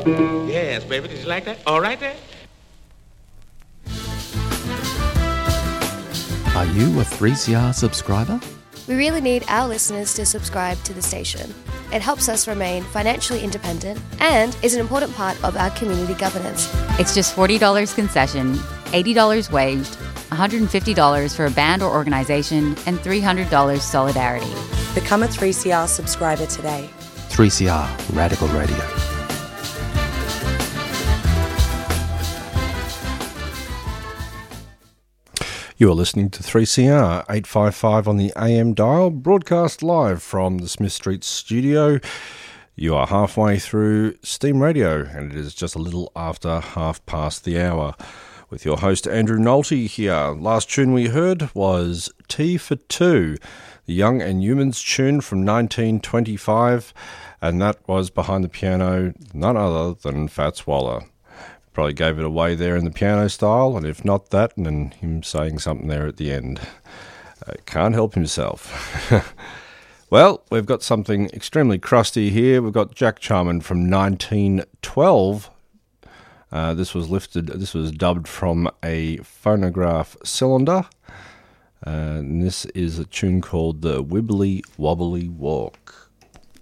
Yes, baby, did you like that? All right there? Are you a 3CR subscriber? We really need our listeners to subscribe to the station. It helps us remain financially independent and is an important part of our community governance. It's just $40 concession, $80 waged, $150 for a band or organisation, and $300 solidarity. Become a 3CR subscriber today. 3CR Radical Radio. You are listening to 3CR 855 on the AM dial, broadcast live from the Smith Street studio. You are halfway through Steam Radio, and it is just a little after 1:30 with your host Andrew Nolte here. Last tune we heard was Tea for Two, the Young and Humans tune from 1925, and that was behind the piano none other than Fats Waller. Probably gave it away there in the piano style, and if not that, then him saying something there at the end. Can't help himself. Well, we've got something extremely crusty here. We've got Jack Charman from 1912. This was dubbed from a phonograph cylinder. And this is a tune called The Wibbly Wobbly Walk.